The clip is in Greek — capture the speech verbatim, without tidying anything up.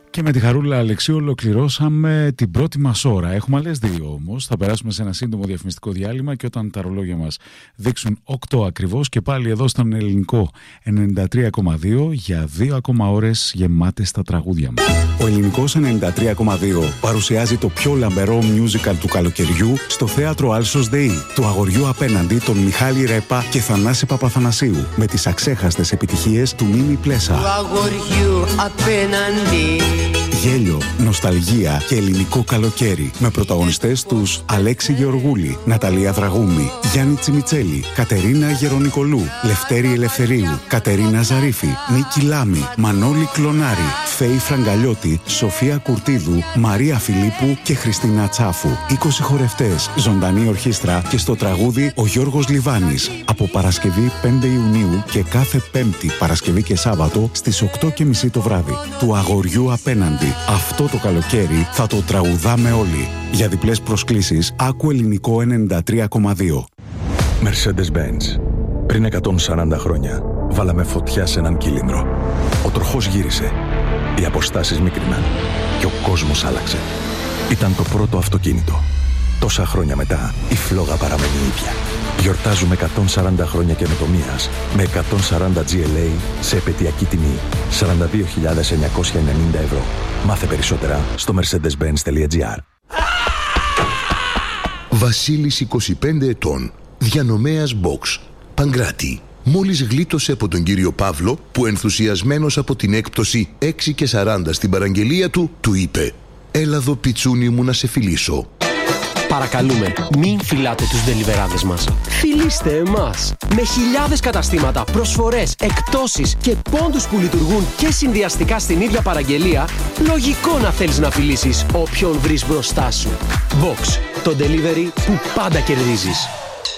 Και με τη Χαρούλα Αλεξίου ολοκληρώσαμε την πρώτη μας ώρα. Έχουμε άλλες δύο όμως. Θα περάσουμε σε ένα σύντομο διαφημιστικό διάλειμμα και όταν τα ρολόγια μας δείξουν οκτώ ακριβώς και πάλι εδώ στον Ελληνικό ενενήντα τρία κόμμα δύο για δύο ακόμα ώρες γεμάτες στα τραγούδια μας. Ο Ελληνικός ενενήντα τρία κόμμα δύο παρουσιάζει το πιο λαμπερό musical του καλοκαιριού στο θέατρο Άλσος ΔΕΗ, του αγοριού απέναντι τον Μιχάλη Ρέπα και Θανάση Παπαθανασίου, με τις αξέχαστες επιτυχίες του Μίμη Πλέσα. Του αγοριού απέναντι. Γέλιο, νοσταλγία και ελληνικό καλοκαίρι με πρωταγωνιστές τους Αλέξη Γεωργούλη, Ναταλία Δραγούμη, Γιάννη Τσιμιτσέλη, Κατερίνα Γερονικολού, Λευτέρη Ελευθερίου, Κατερίνα Ζαρίφη, Νίκη Λάμη, Μανώλη Κλονάρη, Φέη Φραγκαλιώτη, Σοφία Κουρτίδου, Μαρία Φιλίππου και Χριστίνα Τσάφου. είκοσι χορευτές, ζωντανή ορχήστρα και στο τραγούδι ο Γιώργος Λιβάνης. Από Παρασκευή πέντε Ιουνίου και κάθε Πέμπτη, Παρασκευή και Σάββατο στις οκτώ και μισή το βράδυ. Του αγοριού απέναντι. Αυτό το καλοκαίρι θα το τραγουδάμε όλοι. Για διπλές προσκλήσεις, άκου Ελληνικό ενενήντα τρία κόμμα δύο. Mercedes-Benz. Πριν εκατόν σαράντα χρόνια, βάλαμε φωτιά σε έναν κύλινδρο. Ο τροχός γύρισε. Οι αποστάσεις μίκριναν. Και ο κόσμος άλλαξε. Ήταν το πρώτο αυτοκίνητο. Τόσα χρόνια μετά, η φλόγα παραμένει ίδια. Γιορτάζουμε εκατόν σαράντα χρόνια καινοτομίας με εκατόν σαράντα τζι ελ έι σε επαιτειακή τιμή σαράντα δύο χιλιάδες εννιακόσια ενενήντα ευρώ. Μάθε περισσότερα στο mercedes benz τελεία gr. Βασίλης, είκοσι πέντε ετών, διανομέας Box, Παγκράτη. Μόλις γλίτωσε από τον κύριο Παύλο που, ενθουσιασμένος από την έκπτωση έξι και σαράντα στην παραγγελία του, του είπε «Έλα εδώ πιτσούνι μου να σε φιλήσω». Παρακαλούμε, μην φυλάτε τους ντελιβεράδες μας. Φιλήστε εμάς. Με χιλιάδες καταστήματα, προσφορές, εκπτώσεις και πόντους που λειτουργούν και συνδυαστικά στην ίδια παραγγελία, λογικό να θέλεις να φιλήσεις όποιον βρεις μπροστά σου. Box, το delivery που πάντα κερδίζεις.